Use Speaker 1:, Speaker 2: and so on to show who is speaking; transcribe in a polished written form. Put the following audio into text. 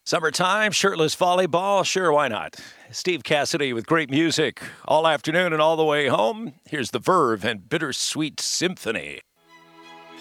Speaker 1: Summertime, shirtless volleyball, sure, why not? Steve Cassidy with great music all afternoon and all the way home. Here's the Verve and Bittersweet Symphony.